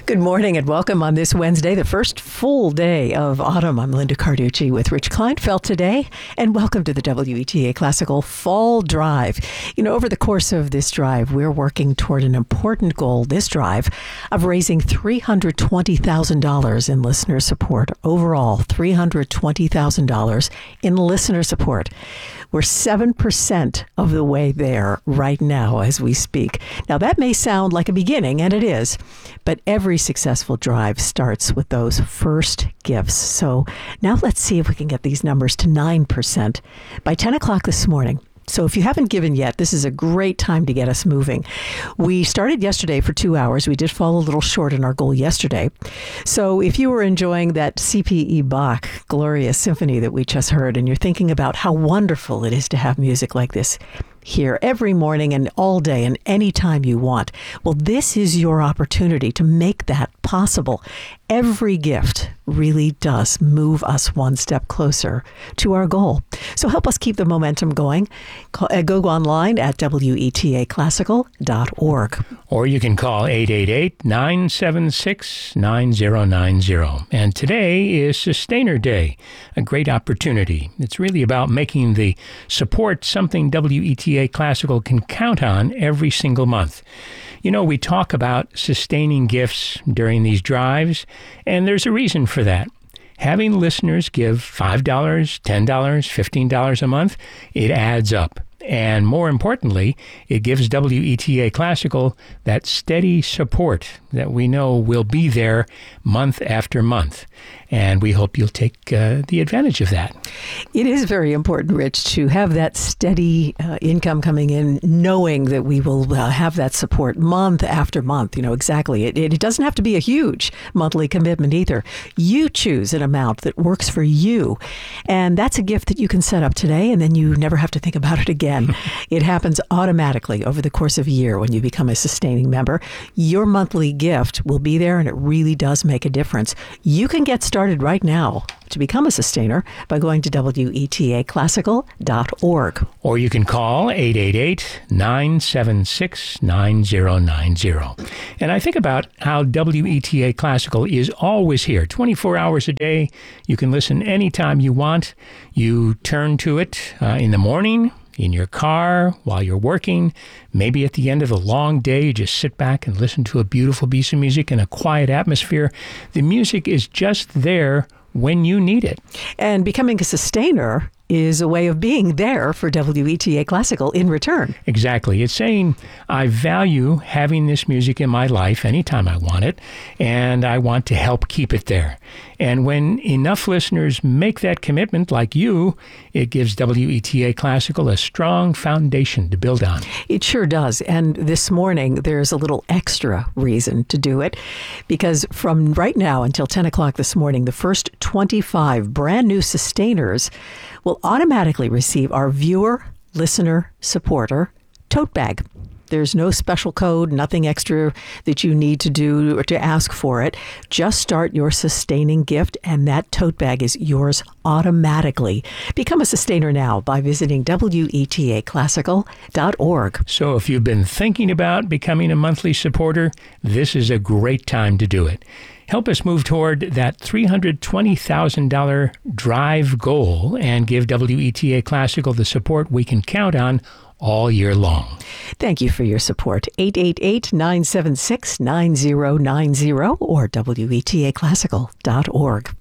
Good morning and welcome on this Wednesday, the first full day of autumn. I'm Linda Carducci with Rich Kleinfeld today, and welcome to the WETA Classical Fall Drive. You know, over the course of this drive, we're working toward an important goal, this drive, of raising $320,000 in listener support. Overall, $320,000 in listener support. We're 7% of the way there right now as we speak. Now, that may sound like a beginning, and it is, but every successful drive starts with those first gifts. So now let's see if we can get these numbers to 9% by 10 o'clock this morning. So if you haven't given yet, this is a great time to get us moving. We started yesterday for 2 hours. We did fall a little short in our goal yesterday. So if you were enjoying that C.P.E. Bach glorious symphony that we just heard, and you're thinking about how wonderful it is to have music like this here every morning and all day and any time you want, well, this is your opportunity to make that possible. Every gift really does move us one step closer to our goal. So help us keep the momentum going. Go online at WETAclassical.org. Or you can call 888-976-9090. And today is Sustainer Day, a great opportunity. It's really about making the support something WETA Classical can count on every single month. You know, we talk about sustaining gifts during these drives, and there's a reason for that. Having listeners give $5, $10, $15 a month, it adds up. And more importantly, it gives WETA Classical that steady support that we know will be there month after month. And we hope you'll take the advantage of that. It is very important, Rich, to have that steady income coming in, knowing that we will have that support month after month. You know, exactly. It doesn't have to be a huge monthly commitment either. You choose an amount that works for you. And that's a gift that you can set up today, and then you never have to think about it again. It happens automatically over the course of a year when you become a sustaining member. Your monthly gift will be there, and it really does make a difference. You can get started right now to become a sustainer by going to WETAclassical.org. Or you can call 888-976-9090. And I think about how WETA Classical is always here, 24 hours a day. You can listen anytime you want. You turn to it in the morning, in your car, while you're working, maybe at the end of a long day, you just sit back and listen to a beautiful piece of music in a quiet atmosphere. The music is just there when you need it. And becoming a sustainer is a way of being there for WETA Classical in return. Exactly. It's saying, I value having this music in my life anytime I want it, and I want to help keep it there. And when enough listeners make that commitment, like you, it gives WETA Classical a strong foundation to build on. It sure does. And this morning, there's a little extra reason to do it, because from right now until 10 o'clock this morning, the first 25 brand new sustainers will automatically receive our viewer, listener, supporter tote bag. There's no special code, nothing extra that you need to do or to ask for it. Just start your sustaining gift, and that tote bag is yours automatically. Become a sustainer now by visiting WETAclassical.org. So if you've been thinking about becoming a monthly supporter, this is a great time to do it. Help us move toward that $320,000 drive goal and give WETA Classical the support we can count on all year long. Thank you for your support. 888-976-9090 or WETAclassical.org.